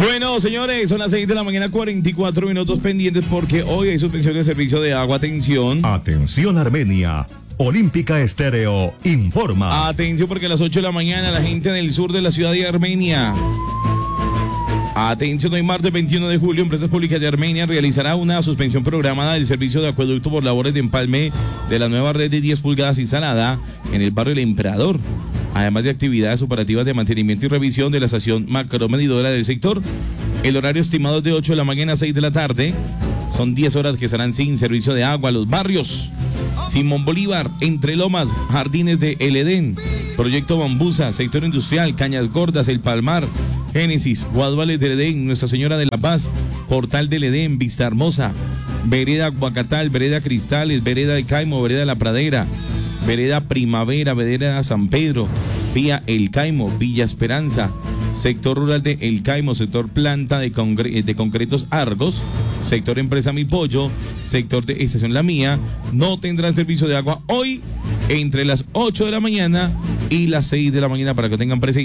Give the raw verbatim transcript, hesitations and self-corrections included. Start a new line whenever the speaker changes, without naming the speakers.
Bueno, señores, son las seis de la mañana, cuarenta y cuatro minutos pendientes porque hoy hay suspensión de servicio de agua. Atención.
Atención, Armenia. Olímpica Estéreo informa.
Atención porque a las ocho de la mañana la gente del sur de la ciudad de Armenia. Atención, hoy martes veintiuno de julio, Empresas Públicas de Armenia realizará una suspensión programada del servicio de acueducto por labores de empalme de la nueva red de diez pulgadas instalada en el barrio El Emperador, además de actividades operativas de mantenimiento y revisión de la estación macromedidora del sector. El horario estimado es de ocho de la mañana a seis de la tarde. Son diez horas que estarán sin servicio de agua a los barrios Simón Bolívar, Entre Lomas, Jardines de El Edén, Proyecto Bambusa, Sector Industrial, Cañas Gordas, El Palmar, Génesis, Guaduales del Edén, Nuestra Señora de la Paz, Portal del Edén, Vista Hermosa, Vereda Guacatal, Vereda Cristales, Vereda El Caimo, Vereda La Pradera, Vereda Primavera, Vereda San Pedro, Vía El Caimo, Villa Esperanza, Sector Rural de El Caimo, Sector Planta de, concre de Concretos Argos, Sector Empresa Mi Pollo, Sector de Estación La Mía. No tendrán servicio de agua hoy entre las ocho de la mañana y las seis de la mañana, para que tengan presente.